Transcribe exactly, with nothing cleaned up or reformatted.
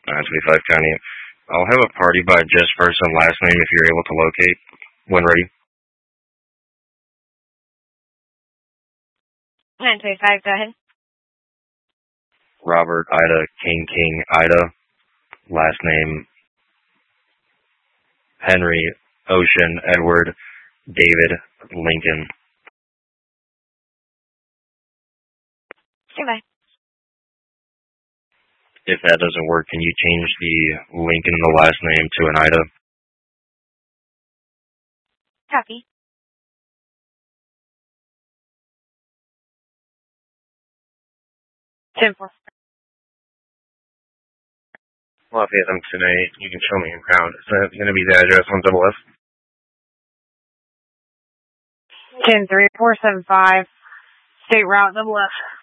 uh, twenty-five County. I'll have a party by just first and last name if you're able to locate when ready. nine twenty-five, go ahead. Robert Ida King King Ida. Last name Henry Ocean Edward David Lincoln. Goodbye. If that doesn't work, can you change the Lincoln in the last name to an Ida? Copy. ten four. Lafayette, I'm today. You can show me around. Is that going to be the address on double F? ten three four seven five. State route double F.